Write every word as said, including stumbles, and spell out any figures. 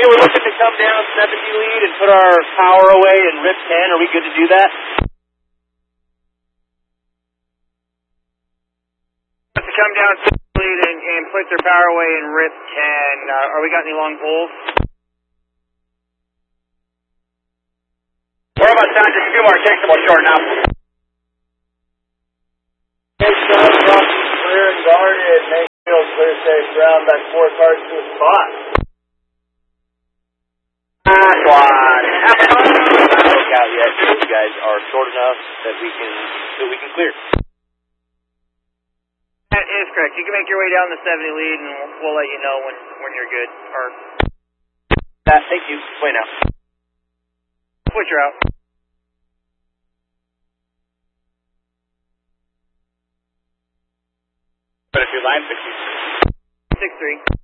Hey, we're looking to come down seventy lead and put our power away in R I P ten. Are we good to do that? To come down seventy lead and, and put their power away in R I P ten. Uh, are we got any long poles? We're about time. Just a few more checks and we'll shorten up. Hey, Sean, Rocky, clear and guarded. Mayfield, clear, safe ground, back four cars to the spot. Ah, squad. Look out yet. You guys are short enough that we can that we can clear. That is correct. You can make your way down the seventy lead and we'll, we'll let you know when, when you're good. Or Uh, thank you. Play now. switch her out. But if you're line sixty. six three.